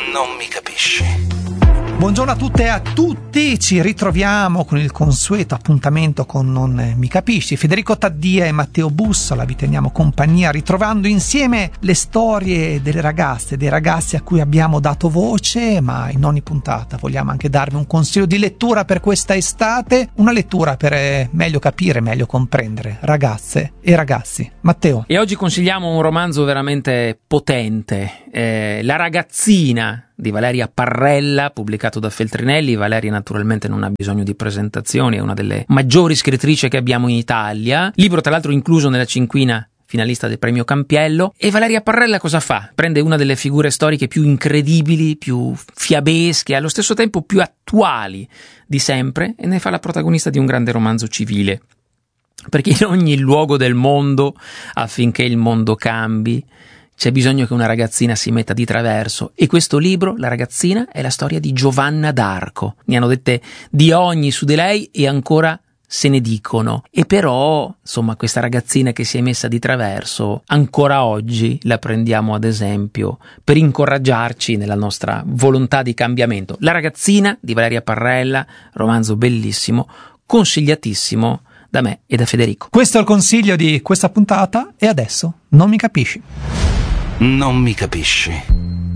Non mi capisci. Buongiorno a tutte e a tutti, ci ritroviamo con il consueto appuntamento con Non mi capisci. Federico Taddia e Matteo Bussola vi teniamo compagnia ritrovando insieme le storie delle ragazze, dei ragazzi a cui abbiamo dato voce, ma in ogni puntata vogliamo anche darvi un consiglio di lettura per questa estate, una lettura per meglio capire, meglio comprendere ragazze e ragazzi. Matteo. E oggi consigliamo un romanzo veramente potente, La ragazzina di Valeria Parrella, pubblicato da Feltrinelli. Valeria naturalmente non ha bisogno di presentazioni, è una delle maggiori scrittrici che abbiamo in Italia. Libro tra l'altro incluso nella cinquina finalista del premio Campiello. E Valeria Parrella cosa fa? Prende una delle figure storiche più incredibili, più fiabesche, allo stesso tempo più attuali di sempre, e ne fa la protagonista di un grande romanzo civile. Perché in ogni luogo del mondo, affinché il mondo cambi, c'è bisogno che una ragazzina si metta di traverso, e questo libro, La ragazzina, è la storia di Giovanna d'Arco. Ne hanno dette di ogni su di lei e ancora se ne dicono. E però, insomma, questa ragazzina che si è messa di traverso, ancora oggi la prendiamo ad esempio per incoraggiarci nella nostra volontà di cambiamento. La ragazzina di Valeria Parrella, romanzo bellissimo, consigliatissimo da me e da Federico. Questo è il consiglio di questa puntata e adesso non mi capisci. Non mi capisci.